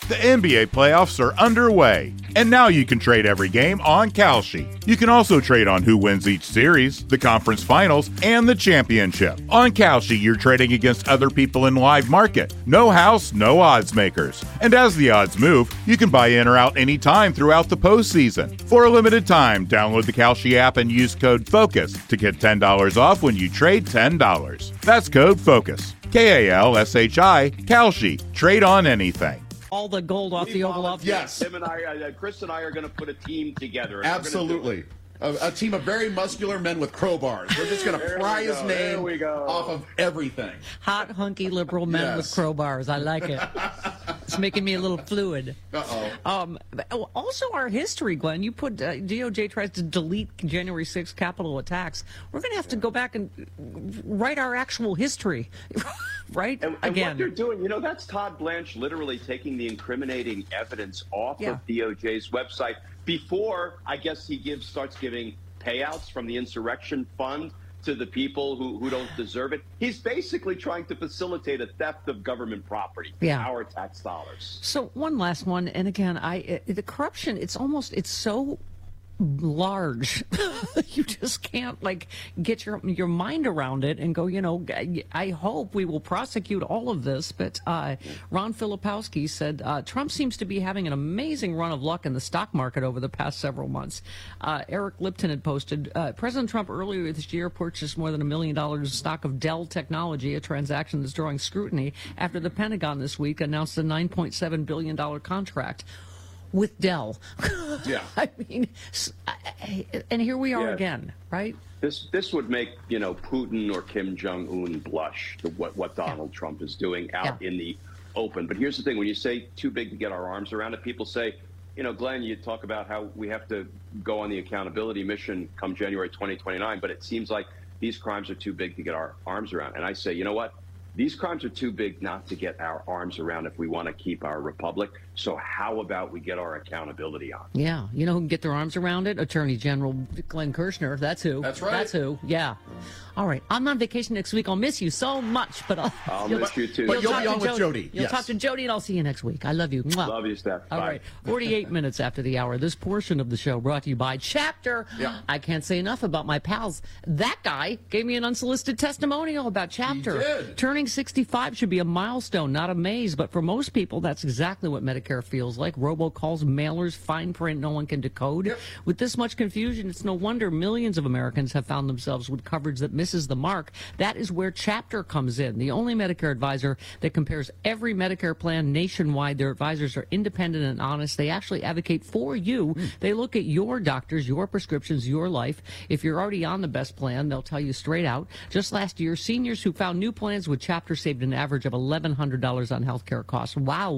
The NBA playoffs are underway, and now you can trade every game on Kalshi. You can also trade on who wins each series, the conference finals, and the championship. On Kalshi, you're trading against other people in live market. No house, no odds makers. And as the odds move, you can buy in or out anytime throughout the postseason. For a limited time, download the Kalshi app and use code FOCUS to get $10 off when you trade $10. That's code FOCUS. Kalshi, Kalshi. Trade on anything. All the gold off the Oval Office. Yes. Him and I, Chris and I are going to put a team together. Absolutely. A team of very muscular men with crowbars. We're just going to pry his name off of everything. Hot, hunky, liberal men with crowbars. I like it. It's making me a little fluid. Also, our history, Glenn. You put DOJ tries to delete January 6th Capitol attacks. We're going to have to go back and write our actual history, right? And again. what they're doing, that's Todd Blanche literally taking the incriminating evidence off of DOJ's website before, I guess, he starts giving payouts from the insurrection fund to the people who don't deserve it. He's basically trying to facilitate a theft of government property, our tax dollars. So one last one, and again, the corruption, it's so large. You just can't get your mind around it and go, I hope we will prosecute all of this. But Ron Filipowski said Trump seems to be having an amazing run of luck in the stock market over the past several months. Eric Lipton had posted, President Trump earlier this year purchased more than $1 million in stock of Dell Technology, a transaction that's drawing scrutiny after the Pentagon this week announced a $9.7 billion contract with Dell. Yeah. I mean, and here we are again, right? This would make, Putin or Kim Jong-un blush to what Donald Trump is doing out in the open. But here's the thing. When you say too big to get our arms around it, people say, Glenn, you talk about how we have to go on the accountability mission come January 2029, but it seems like these crimes are too big to get our arms around. And I say, you know what? These crimes are too big not to get our arms around if we want to keep our republic. So how about we get our accountability on? Yeah. You know who can get their arms around it? Attorney General Glenn Kirshner. That's who. That's right. That's who. Yeah. All right. I'm on vacation next week. I'll miss you so much, but I'll miss you too. But you'll be on with Jody. You'll talk to Jody, and I'll see you next week. I love you. Mwah. Love you, Steph. All Bye. right. 48 minutes after the hour. This portion of the show brought to you by Chapter. Yeah. I can't say enough about my pals. That guy gave me an unsolicited testimonial about Chapter. He did. Turning 65 should be a milestone, not a maze. But for most people, that's exactly what Medicare feels like. Robocalls, mailers, fine print no one can decode. Yep. With this much confusion, it's no wonder millions of Americans have found themselves with coverage that misses the mark. That is where Chapter comes in, the only Medicare advisor that compares every Medicare plan nationwide. Their advisors are independent and honest. They actually advocate for you. They look at your doctors, your prescriptions, your life. If you're already on the best plan, they'll tell you straight out. Just last year, seniors who found new plans with Chapter saved an average of $1,100 on health care costs. Wow.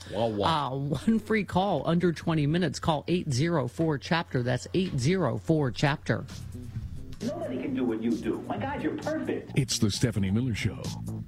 One free call, under 20 minutes. Call 804-CHAPTER. That's 804-CHAPTER. Nobody can do what you do. My God, you're perfect. It's the Stephanie Miller Show.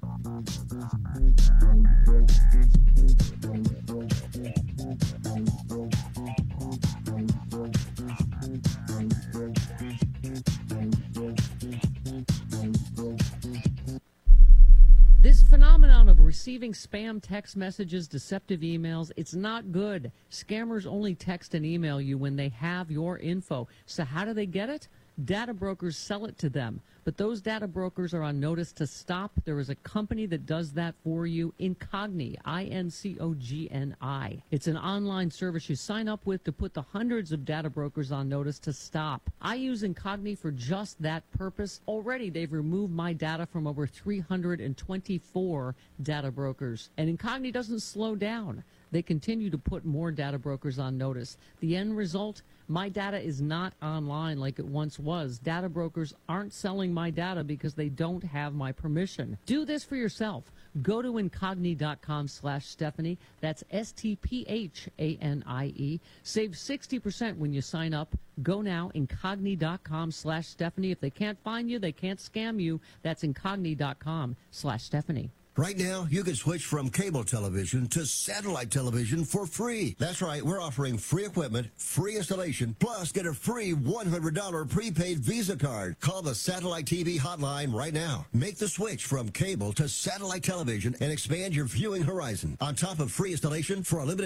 This phenomenon of receiving spam text messages, deceptive emails, it's not good. Scammers only text and email you when they have your info. So how do they get it? Data brokers sell it to them. But those data brokers are on notice to stop. There is a company that does that for you, Incogni, Incogni. It's an online service you sign up with to put the hundreds of data brokers on notice to stop. I use Incogni for just that purpose. Already, they've removed my data from over 324 data brokers. And Incogni doesn't slow down. They continue to put more data brokers on notice. The end result? My data is not online like it once was. Data brokers aren't selling my data because they don't have my permission. Do this for yourself. Go to Incogni.com/Stephanie. That's STPHANIE. Save 60% when you sign up. Go now, Incogni.com/Stephanie. If they can't find you, they can't scam you. That's Incogni.com/Stephanie. Right now, you can switch from cable television to satellite television for free. That's right. We're offering free equipment, free installation, plus get a free $100 prepaid Visa card. Call the Satellite TV hotline right now. Make the switch from cable to satellite television and expand your viewing horizon. On top of free installation for a limited